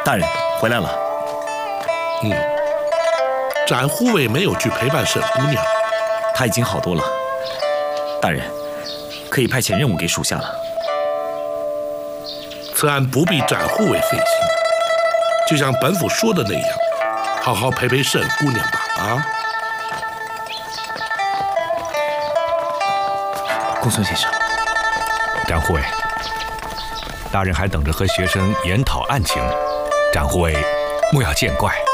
大人回来了。 展护卫没有去陪伴沈姑娘， 她已经好多了。大人可以派遣任务给属下了。 此案不必展护卫费心，就像本府说的那样，好好陪陪沈姑娘吧。啊， 公孙先生， 展护卫，大人还等着和学生研讨案情，展护卫莫要见怪。